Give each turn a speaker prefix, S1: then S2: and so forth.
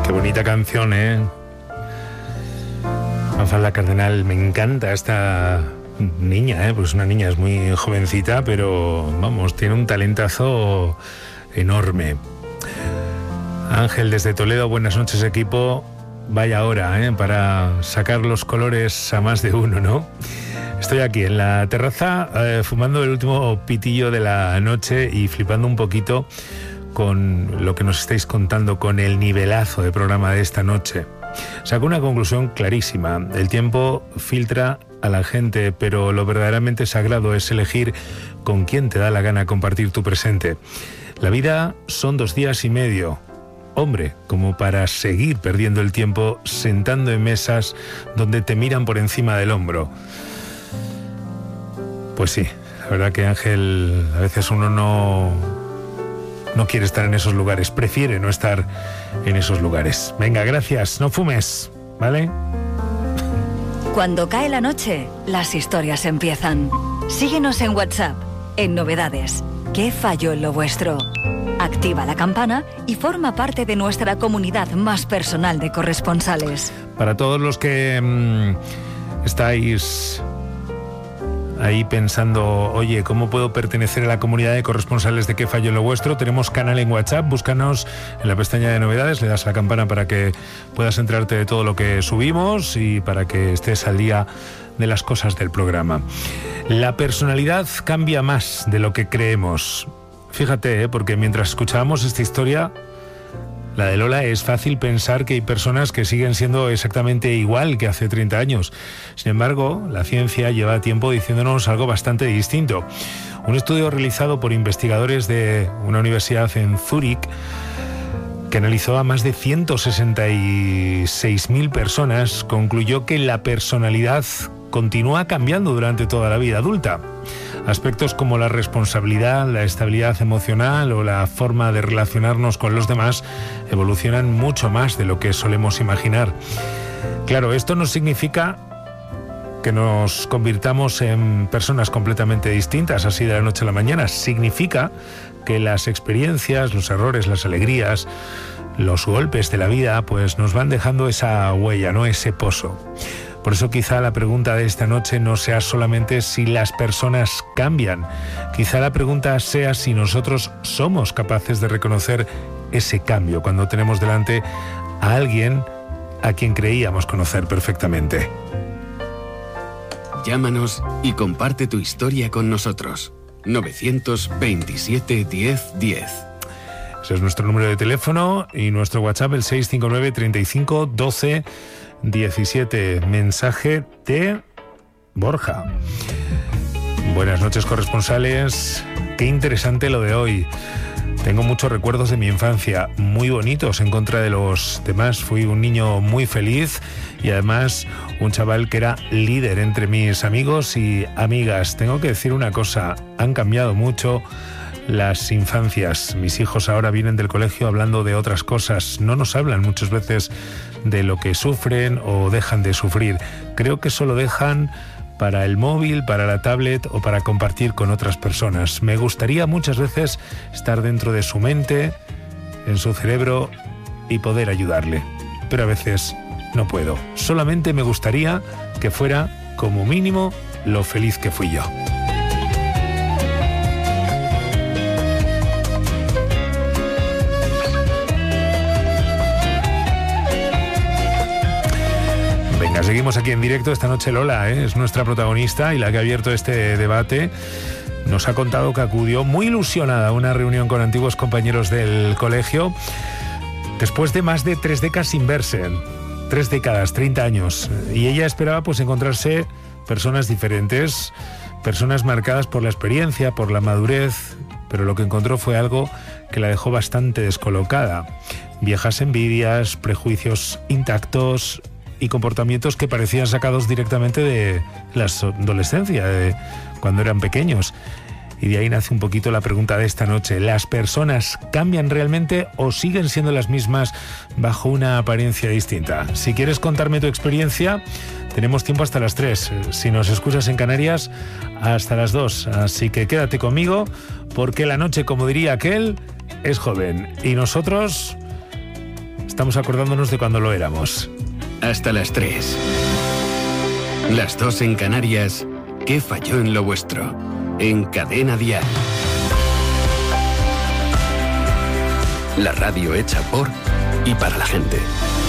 S1: Qué bonita canción, ¿eh? Mafalda Cardenal, me encanta esta niña, pues una niña, es muy jovencita, pero vamos, tiene un talentazo enorme. Ángel desde Toledo, buenas noches equipo. Vaya hora, para sacar los colores a más de uno, ¿no? Estoy aquí en la terraza fumando el último pitillo de la noche y flipando un poquito con lo que nos estáis contando, con el nivelazo de programa de esta noche. Saco una conclusión clarísima: el tiempo filtra a la gente, pero lo verdaderamente sagrado es elegir con quién te da la gana compartir tu presente. La vida son 2 días y medio. Hombre, como para seguir perdiendo el tiempo sentando en mesas donde te miran por encima del hombro. Pues sí, la verdad que Ángel, a veces uno no quiere estar en esos lugares, prefiere no estar en esos lugares. Venga, gracias, no fumes, ¿vale?
S2: Cuando cae la noche, las historias empiezan. Síguenos en WhatsApp, en Novedades. ¿Qué falló en lo vuestro? Activa la campana y forma parte de nuestra comunidad más personal de corresponsales.
S1: Para todos los que estáis ahí pensando, oye, ¿cómo puedo pertenecer a la comunidad de corresponsales de Qué falló en lo vuestro? Tenemos canal en WhatsApp, búscanos en la pestaña de Novedades, le das a la campana para que puedas enterarte de todo lo que subimos y para que estés al día de las cosas del programa. La personalidad cambia más de lo que creemos. Fíjate, porque mientras escuchábamos esta historia, la de Lola, es fácil pensar que hay personas que siguen siendo exactamente igual que hace 30 años. Sin embargo, la ciencia lleva tiempo diciéndonos algo bastante distinto. Un estudio realizado por investigadores de una universidad en Zúrich, que analizó a más de 166.000 personas, concluyó que la personalidad continúa cambiando durante toda la vida adulta. Aspectos como la responsabilidad, la estabilidad emocional o la forma de relacionarnos con los demás evolucionan mucho más de lo que solemos imaginar. Claro, esto no significa que nos convirtamos en personas completamente distintas así de la noche a la mañana. Significa que las experiencias, los errores, las alegrías, los golpes de la vida, pues nos van dejando esa huella, ¿no? Ese pozo. Por eso quizá la pregunta de esta noche no sea solamente si las personas cambian. Quizá la pregunta sea si nosotros somos capaces de reconocer ese cambio cuando tenemos delante a alguien a quien creíamos conocer perfectamente.
S3: Llámanos y comparte tu historia con nosotros. 927 10 10.
S1: Ese es nuestro número de teléfono y nuestro WhatsApp, el 659 35 12 17. Mensaje de Borja. Buenas noches, corresponsales. Qué interesante lo de hoy. Tengo muchos recuerdos de mi infancia, muy bonitos en contra de los demás. Fui un niño muy feliz y además un chaval que era líder entre mis amigos y amigas. Tengo que decir una cosa, han cambiado mucho las infancias. Mis hijos ahora vienen del colegio hablando de otras cosas. No nos hablan muchas veces de lo que sufren o dejan de sufrir. Creo que solo dejan para el móvil, para la tablet o para compartir con otras personas. Me gustaría muchas veces estar dentro de su mente, en su cerebro y poder ayudarle. Pero a veces no puedo. Solamente me gustaría que fuera, como mínimo, lo feliz que fui yo. Venga, seguimos aquí en directo. Esta noche Lola es nuestra protagonista y la que ha abierto este debate. Nos ha contado que acudió muy ilusionada a una reunión con antiguos compañeros del colegio después de más de 3 décadas sin verse. 3 décadas, 30 años. Y ella esperaba pues encontrarse personas diferentes, personas marcadas por la experiencia, por la madurez, pero lo que encontró fue algo que la dejó bastante descolocada. Viejas envidias, prejuicios intactos y comportamientos que parecían sacados directamente de la adolescencia, de cuando eran pequeños. Y de ahí nace un poquito la pregunta de esta noche. ¿Las personas cambian realmente o siguen siendo las mismas bajo una apariencia distinta? Si quieres contarme tu experiencia, tenemos tiempo hasta las 3. Si nos escuchas en Canarias, hasta las 2. Así que quédate conmigo, porque la noche, como diría aquel, es joven. Y nosotros estamos acordándonos de cuando lo éramos.
S3: Hasta las 3. Las 2 en Canarias. ¿Qué falló en lo vuestro? En Cadena Dial. La radio hecha por y para la gente.